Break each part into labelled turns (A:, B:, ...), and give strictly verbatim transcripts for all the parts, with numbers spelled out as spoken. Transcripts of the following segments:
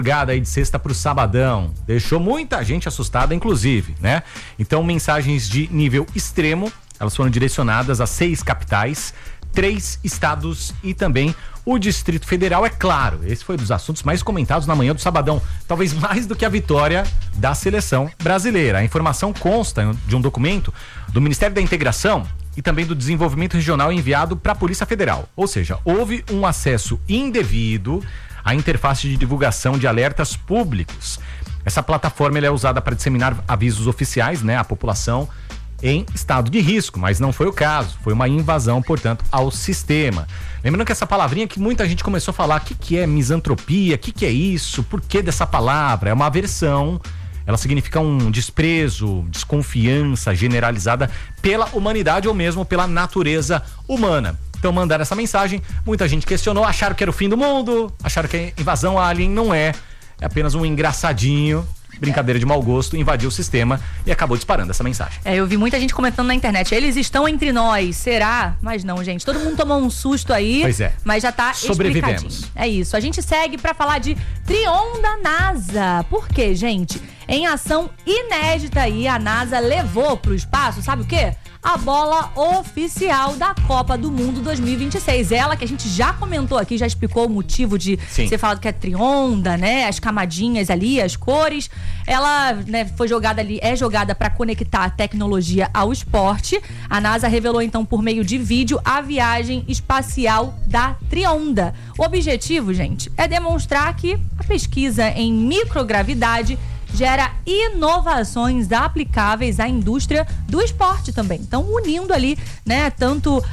A: Aí de sexta pro sabadão, deixou muita gente assustada, inclusive, né? Então, mensagens de nível extremo, elas foram direcionadas a seis capitais, três estados e também o Distrito Federal, é claro. Esse foi um dos assuntos mais comentados na manhã do sabadão, talvez mais do que a vitória da seleção brasileira. A informação consta de um documento do Ministério da Integração e também do Desenvolvimento Regional enviado para a Polícia Federal. Ou seja, houve um acesso indevido à interface de divulgação de alertas públicos. Essa plataforma ela é usada para disseminar avisos oficiais, né, à população em estado de risco, mas não foi o caso. Foi uma invasão, portanto, ao sistema. Lembrando que essa palavrinha que muita gente começou a falar, o que, que é misantropia, o que, que é isso, por que dessa palavra? É uma aversão, ela significa um desprezo, desconfiança generalizada pela humanidade ou mesmo pela natureza humana. Então mandaram essa mensagem, muita gente questionou, acharam que era o fim do mundo, acharam que a invasão alien não é, é apenas um engraçadinho, brincadeira de mau gosto, invadiu o sistema e acabou disparando essa mensagem.
B: É, eu vi muita gente comentando na internet, eles estão entre nós, será? Mas não, gente, todo mundo tomou um susto aí,
A: pois é.
B: Mas já tá
A: Sobrevivemos.
B: explicadinho. É isso, a gente segue pra falar de Trion da NASA. Por quê, gente? Em ação inédita aí, a NASA levou pro espaço, sabe o quê? A bola oficial da Copa do Mundo dois mil e vinte e seis. Ela que a gente já comentou aqui, já explicou o motivo de
A: Sim.
B: ser falado que é trionda, né? As camadinhas ali, as cores. Ela, né, foi jogada ali, é jogada para conectar a tecnologia ao esporte. A NASA revelou então por meio de vídeo a viagem espacial da Trionda. O objetivo, gente, é demonstrar que a pesquisa em microgravidade gera inovações aplicáveis à indústria do esporte também. Então, unindo ali, né, tanto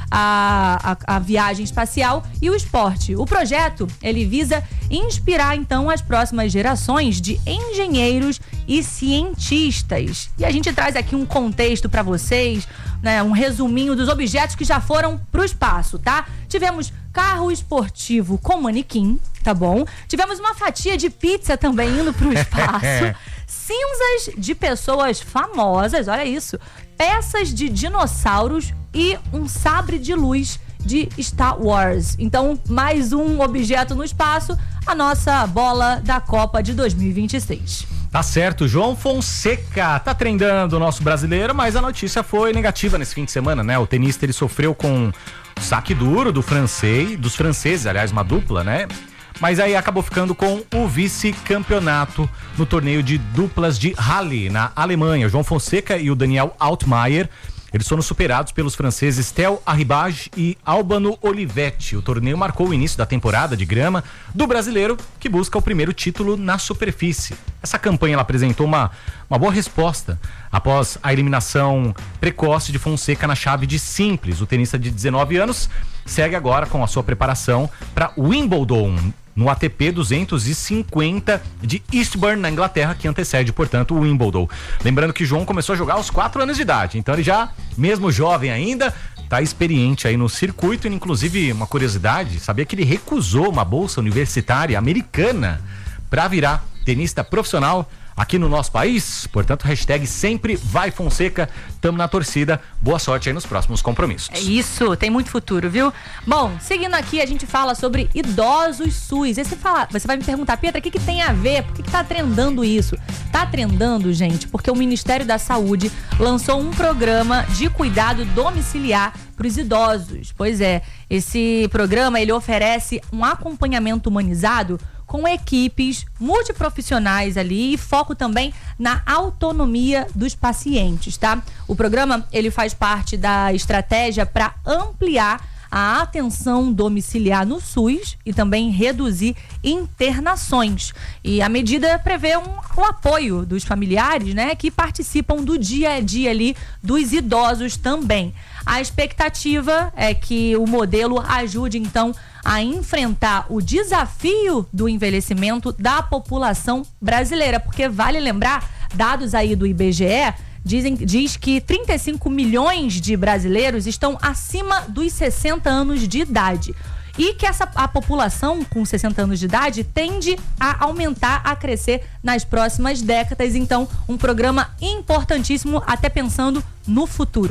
B: a, a, a viagem espacial e o esporte. O projeto, ele visa inspirar, então, as próximas gerações de engenheiros e cientistas. E a gente traz aqui um contexto para vocês, né, um resuminho dos objetos que já foram pro espaço, tá? Tivemos carro esportivo com manequim, tá bom? Tivemos uma fatia de pizza também indo pro espaço. Cinzas de pessoas famosas, olha isso. Peças de dinossauros e um sabre de luz de Star Wars. Então, mais um objeto no espaço, a nossa bola da Copa de dois mil e vinte e seis.
A: Tá certo, João Fonseca tá treinando o nosso brasileiro, mas a notícia foi negativa nesse fim de semana, né? O tenista, ele sofreu com o saque duro do francês, dos franceses, aliás, uma dupla, né? Mas aí acabou ficando com o vice-campeonato no torneio de duplas de rally na Alemanha. O João Fonseca e o Daniel Altmaier, eles foram superados pelos franceses Theo Arribage e Albano Olivetti. O torneio marcou o início da temporada de grama do brasileiro, que busca o primeiro título na superfície. Essa campanha ela apresentou uma, uma boa resposta após a eliminação precoce de Fonseca na chave de simples. O tenista de dezenove anos segue agora com a sua preparação para Wimbledon, no A T P duzentos e cinquenta de Eastbourne, na Inglaterra, que antecede, portanto, o Wimbledon. Lembrando que João começou a jogar aos quatro anos de idade, então ele já, mesmo jovem ainda, tá experiente aí no circuito. E, inclusive, uma curiosidade, sabia que ele recusou uma bolsa universitária americana para virar tenista profissional aqui no nosso país. Portanto, hashtag sempre vai Fonseca, tamo na torcida, boa sorte aí nos próximos compromissos.
B: É isso, tem muito futuro, viu? Bom, seguindo aqui, a gente fala sobre idosos SUS. E você, fala, você vai me perguntar, Pietra, o que, que tem a ver? Por que, que tá trendando isso? Tá trendando, gente, porque o Ministério da Saúde lançou um programa de cuidado domiciliar para os idosos. Pois é, esse programa, ele oferece um acompanhamento humanizado com equipes multiprofissionais ali e foco também na autonomia dos pacientes, tá? O programa, ele faz parte da estratégia para ampliar a atenção domiciliar no SUS e também reduzir internações. E a medida prevê um, um apoio dos familiares, né, que participam do dia a dia ali dos idosos também. A expectativa é que o modelo ajude, então, a enfrentar o desafio do envelhecimento da população brasileira, porque vale lembrar, dados aí do I B G E, Dizem, diz que trinta e cinco milhões de brasileiros estão acima dos sessenta anos de idade. E que essa, a população com sessenta anos de idade tende a aumentar, a crescer nas próximas décadas. Então, um programa importantíssimo, até pensando no futuro.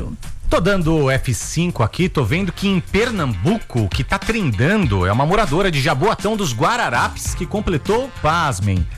A: Tô dando F cinco aqui, tô vendo que em Pernambuco, o que tá trendando é uma moradora de Jaboatão dos Guararapes que completou, pasmem,